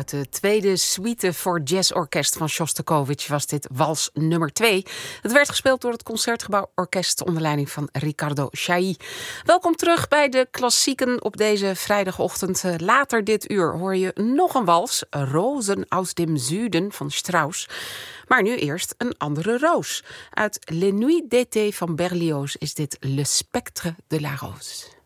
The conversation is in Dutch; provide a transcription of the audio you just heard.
Uit de tweede suite voor jazzorkest van Shostakovich was dit wals nummer 2. Het werd gespeeld door het Concertgebouworkest onder leiding van Riccardo Chailly. Welkom terug bij de klassieken op deze vrijdagochtend. Later dit uur hoor je nog een wals, Rosen aus dem Süden van Strauss. Maar nu eerst een andere roos. Uit Les Nuits d'été van Berlioz is dit Le Spectre de la Rose.